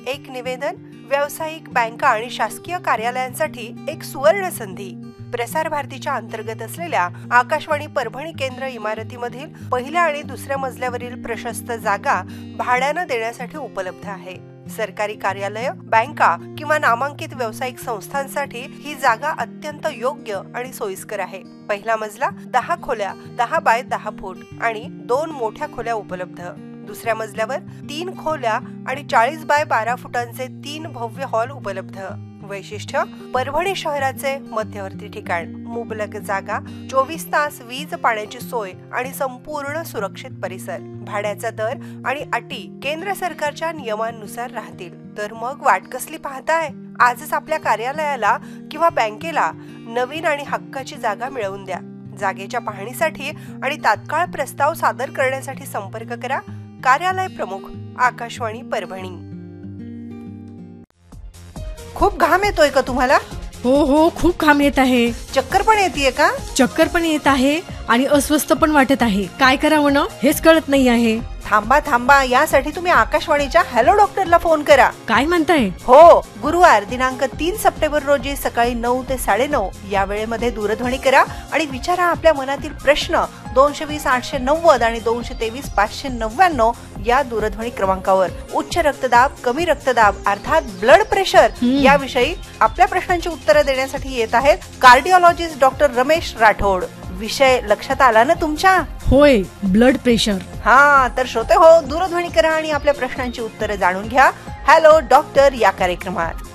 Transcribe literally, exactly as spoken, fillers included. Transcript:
एक निवेदन, व्यावसायिक बँका आणि शासकीय कार्यालयांसाठी एक सुवर्ण संधी. प्रसार भारतीच्या अंतर्गत असलेल्या आकाशवाणी परभणी केंद्र इमारतीमधील पहिल्या आणि दुसऱ्या मजल्यावरील प्रशस्त जागा भाड्यानं देण्यासाठी उपलब्ध आहे. सरकारी कार्यालय, बँका किंवा नामांकित व्यावसायिक संस्थांसाठी ही जागा अत्यंत योग्य आणि सोयीस्कर आहे. पहिला मजला दहा खोल्या, दहा बाय दहा फूट आणि दोन मोठ्या खोल्या उपलब्ध. दुसऱ्या मजल्यावर तीन खोल्या आणि चाळीस बाय बारा फुटांचे तीन भव्य हॉल उपलब्ध. वैशिष्ट्य, परभणी शहराचे मध्यवर्ती ठिकाण, मुबलक जागा, चोवीस तास वीज पाण्याची सोय आणि संपूर्ण सुरक्षित परिसर. भाड्याचा दर आणि अटी केंद्र सरकारच्या नियमांनुसार राहतील. तर मग वाट कसली पाहताय? आजच आपल्या कार्यालयाला किंवा बँकेला नवीन आणि हक्काची जागा मिळवून द्या. जागेच्या पाहणीसाठी आणि तात्काळ प्रस्ताव सादर करण्यासाठी संपर्क करा. कार्यालय प्रमुख, आकाशवाणी परभणी. खूप घाम येतोय का तुम्हाला? हो हो, खूप घाम येत आहे. चक्कर पण येतेय का? चक्कर पण येत आहे आणि अस्वस्थ पण वाटत आहे. काय करावं ना हेच कळत नाही आहे. थांबा थांबा, यासाठी तुम्ही आकाशवाणीच्या हॅलो डॉक्टरला फोन करा. काय म्हणताय? हो, गुरुवार दिनांक तीन सप्टेंबर रोजी सकाळी नऊ ते साडेनऊ या वेळेमध्ये दूरध्वनी करा आणि विचारा आपल्या मनातील प्रश्न. दोनशे वीस आठशे नव्वद आणि दोनशे तेवीस पाचशे नव्याण्णव या दूरध्वनी क्रमांकावर. उच्च रक्तदाब, कमी रक्तदाब अर्थात ब्लड प्रेशर याविषयी आपल्या प्रश्नांची उत्तरं देण्यासाठी येत आहेत कार्डिओलॉजिस्ट डॉक्टर रमेश राठोड. विषय लक्षात आला ना तुमच्या? होय, ब्लड प्रेशर. हा, तर श्रोते हो, दूरध्वनी करा आणि आपल्या प्रश्नांची उत्तरं जाणून घ्या हॅलो डॉक्टर या कार्यक्रमात.